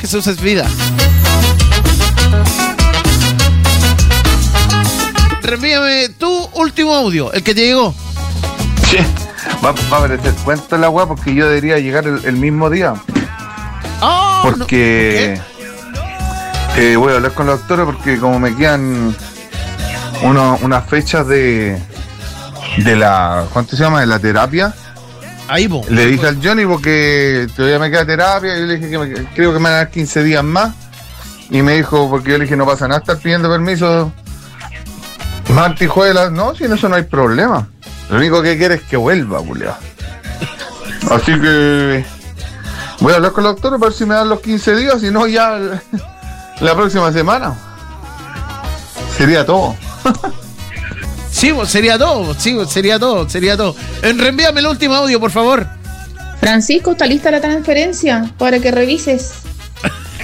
Jesús es vida. Reenvíame tu último audio, el que te llegó. Sí, va a parecer cuento la weá porque yo debería llegar el mismo día. Porque voy a hablar con los doctores porque como me quedan unas fechas de la, ¿cuánto se llama? De la terapia. Ahí vos. Le dije al Johnny porque todavía me queda terapia y le dije que creo que me van a dar 15 días más. Y me dijo, porque yo le dije no pasa nada estar pidiendo permiso martes y jueves. No, si en eso no hay problema. Lo único que quiere es que vuelva, culiao. Así que voy a hablar con los doctores para ver si me dan los 15 días, si no ya la próxima semana. Sería todo. Sí, sería todo, sí, sería todo. Reenvíame el último audio, por favor. Francisco, ¿está lista la transferencia para que revises?